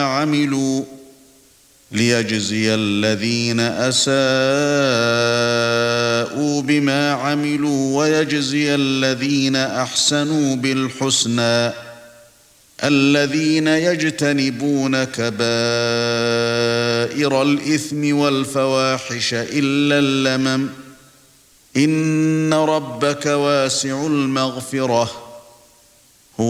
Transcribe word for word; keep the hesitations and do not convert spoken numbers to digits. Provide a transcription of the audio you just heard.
عملوا ليجزي الذين أساءوا بما عملوا ويجزي الذين أحسنوا بالحسنى الذين يجتنبون كبائر الإثم والفواحش إلا اللمم إن ربك واسع المغفرة